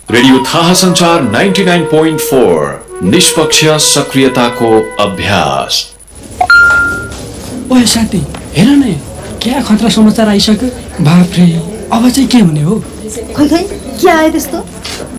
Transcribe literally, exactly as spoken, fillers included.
Radio थाहा संचार ninety nine point four निष्पक्ष सक्रियताको अभ्यास। ओए साथी हेर न, क्या खतरा समाचार आइसक्यो। बाफ रे, अब चाहिँ के हुने हो? खै खै के आयो त्यस्तो?